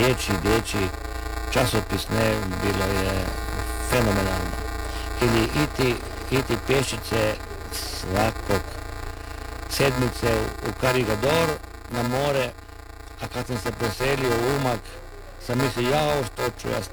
dječji časopis, ne, bilo je fenomenalno. Ili iti pješice svakog sedmice u Karigador na more, a kad sam se preselio u Umag, sam mislio, jao, što ću ja s